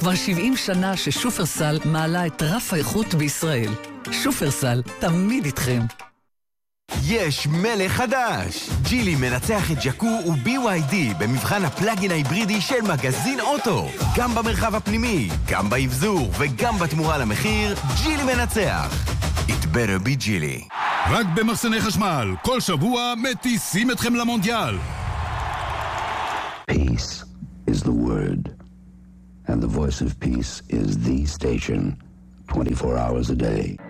כבר 70 שנה ששופרסל מעלה את רף האיכות בישראל. שופרסל, תמיד איתכם. יש מלך חדש! ג'ילי מנצח את ג'קו ו-BYD במבחן הפלאגין ההיברידי של מגזין אוטו. גם במרחב הפנימי, גם באבזור וגם בתמורה למחיר, ג'ילי מנצח. It better be ג'ילי. רק במחסני חשמל, כל שבוע מטיסים אתכם למונדיאל. Peace is the word. And the voice of peace is the station 24 hours a day.